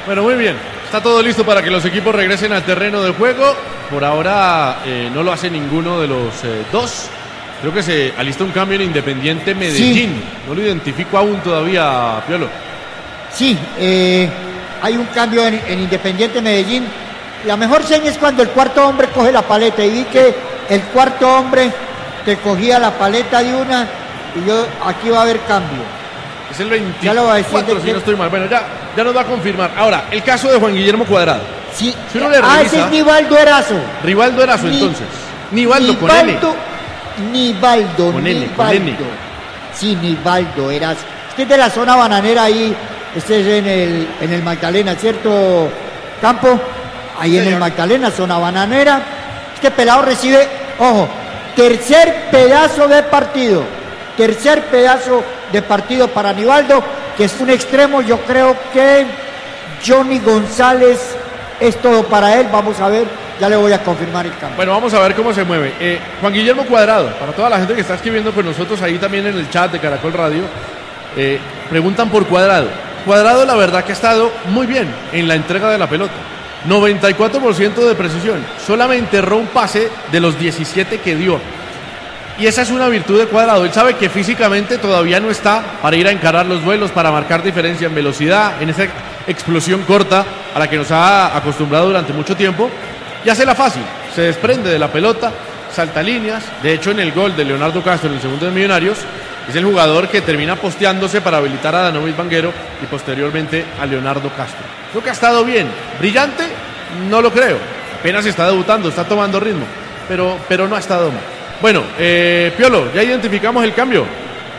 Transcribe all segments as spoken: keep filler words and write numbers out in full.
Bueno, muy bien. Está todo listo para que los equipos regresen al terreno de juego. Por ahora eh, no lo hace ninguno de los eh, dos. Creo que se alista un cambio en Independiente Medellín. Sí. No lo identifico aún todavía, Piolo. Sí, eh, hay un cambio en, en Independiente Medellín. La mejor seña es cuando el cuarto hombre coge la paleta. Y vi que el cuarto hombre te cogía la paleta de una. Y yo, aquí va a haber cambio. Es el veinticuatro, si no estoy mal. Bueno, ya, ya nos va a confirmar. Ahora, el caso de Juan Guillermo Cuadrado. Sí. Si uno le ah, revisa, ese es Nivaldo Erazo. Rivaldo Erazo, Ni, entonces. Nivaldo, Nivaldo con N. Nivaldo, con N, Nivaldo. con N. Sí, Nivaldo Erazo. Este es de la zona bananera ahí. Este es en el, en el Magdalena, ¿cierto, Campo? Ahí sí, en el Magdalena, zona bananera. Este pelado recibe, ojo, tercer pedazo de partido. Tercer pedazo de partido para Nivaldo, que es un extremo. Yo creo que Johnny González es todo para él. Vamos a ver, ya le voy a confirmar el cambio. Bueno, vamos a ver cómo se mueve. Eh, Juan Guillermo Cuadrado, para toda la gente que está escribiendo con nosotros ahí también en el chat de Caracol Radio, eh, preguntan por Cuadrado. Cuadrado, la verdad que ha estado muy bien en la entrega de la pelota. noventa y cuatro por ciento de precisión. Solamente erró un pase de los diecisiete que dio. Y esa es una virtud de Cuadrado. Él sabe que físicamente todavía no está para ir a encarar los duelos, para marcar diferencia en velocidad, en esa explosión corta a la que nos ha acostumbrado durante mucho tiempo. Y hace la fácil, se desprende de la pelota, salta líneas. De hecho, en el gol de Leonardo Castro, en el segundo de Millonarios, es el jugador que termina posteándose para habilitar a Danovis Vanguero y posteriormente a Leonardo Castro. Creo que ha estado bien. ¿Brillante? No lo creo. Apenas está debutando, está tomando ritmo, pero, pero no ha estado mal. Bueno, eh, Piolo, ya identificamos el cambio.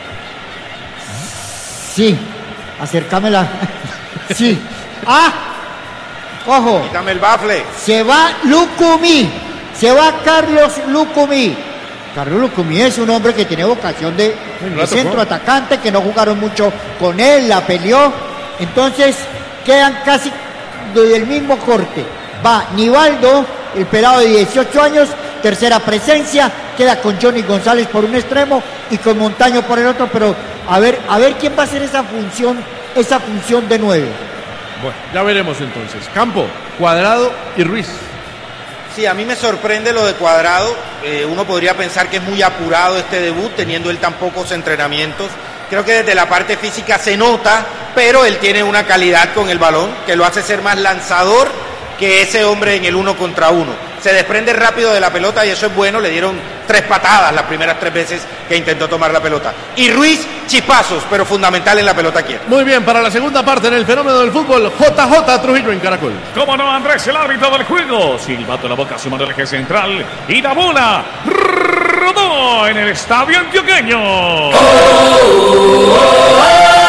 Sí, acércamela. Sí. Ah, ojo. Quítame el bafle. Se va Lucumí. Se va Carlos Lucumí. Carlos Lucumí es un hombre que tiene vocación de, de centro atacante, que no jugaron mucho con él, la peleó. Entonces quedan casi del mismo corte. Va Nivaldo, el pelado de dieciocho años, tercera presencia, queda con Johnny González por un extremo y con Montaño por el otro, pero a ver, a ver quién va a hacer esa función, esa función de nueve. Bueno, ya veremos entonces. Campo, Cuadrado y Ruiz. Sí, a mí me sorprende lo de Cuadrado. Eh, uno podría pensar que es muy apurado este debut, teniendo él tan pocos entrenamientos. Creo que desde la parte física se nota, pero él tiene una calidad con el balón que lo hace ser más lanzador que ese hombre en el uno contra uno. Se desprende rápido de la pelota y eso es bueno. Le dieron tres patadas las primeras tres veces que intentó tomar la pelota. Y Ruiz, chispazos, pero fundamental en la pelota quieta. Muy bien, para la segunda parte en el fenómeno del fútbol, J J Trujillo en Caracol. ¿Cómo no, Andrés, el árbitro del juego? Silbato en la boca, sumando el eje central. Y la bola rodó en el estadio antioqueño. Oh, oh, oh,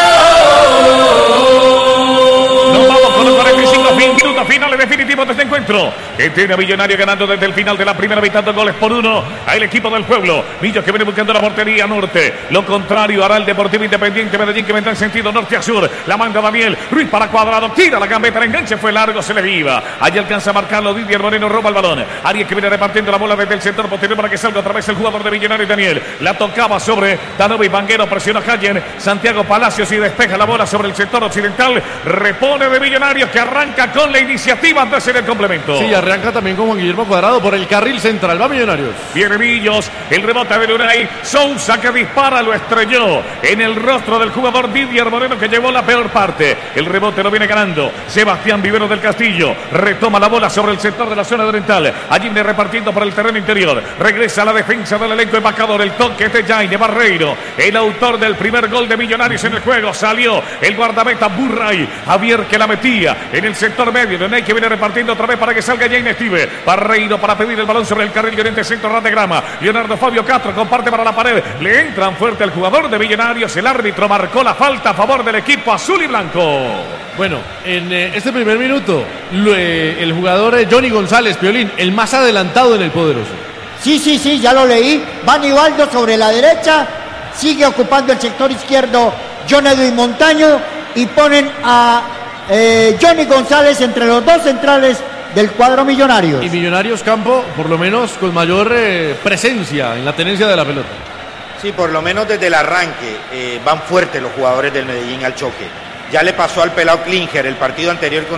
oh. Nos vamos con los cuarenta y cinco minutos finales definitivos de este encuentro. Que tiene a Millonario ganando desde el final de la primera mitad, dos goles por uno al equipo del pueblo. Millos que viene buscando la portería norte. Lo contrario hará el Deportivo Independiente Medellín, que vendrá en sentido norte a sur. La manda Daniel Ruiz para Cuadrado. Tira la gambeta, el enganche fue largo, se le viva. Allí alcanza a marcarlo Didier Moreno, roba el balón. Arias que viene repartiendo la bola desde el sector posterior para que salga otra vez el jugador de Millonario, Daniel. La tocaba sobre Danovis Vanguero, presiona Cayen. Santiago Palacios y despeja la bola sobre el sector occidental. Repone de Millonarios, que arranca con la iniciativa antes de ser el complemento. Sí, arranca también con Juan Guillermo Cuadrado por el carril central. Va Millonarios. Viene Millos, el rebote de Lunay. Sousa que dispara, lo estrelló en el rostro del jugador Didier Moreno, que llevó la peor parte. El rebote lo viene ganando Sebastián Vivero del Castillo. Retoma la bola sobre el sector de la zona oriental. Allí viene repartiendo por el terreno interior. Regresa a la defensa del elenco embajador. El toque de Jaime Barreiro, el autor del primer gol de Millonarios en el juego. Salió el guardameta Burray. Javier que la metía en el sector medio. Lunay que viene repartiendo otra vez para que salga Jaime Steve. Barreiro para pedir el balón sobre el carril oriente centro ras de grama. Leonardo Fabio Castro comparte para la pared. Le entran fuerte al jugador de Millonarios. El árbitro marcó la falta a favor del equipo azul y blanco. Bueno, en eh, este primer minuto, lo, eh, el jugador eh, Johnny González, Piolín, el más adelantado en el poderoso. Sí, sí, sí, ya lo leí. Va Nivaldo sobre la derecha. Sigue ocupando el sector izquierdo John Edwin Montaño. Y ponen a eh, Johnny González entre los dos centrales del cuadro Millonarios. Y Millonarios, Campo, por lo menos con mayor eh, presencia en la tenencia de la pelota. Sí, por lo menos desde el arranque eh, van fuertes los jugadores del Medellín al choque. Ya le pasó al pelado Klinger el partido anterior con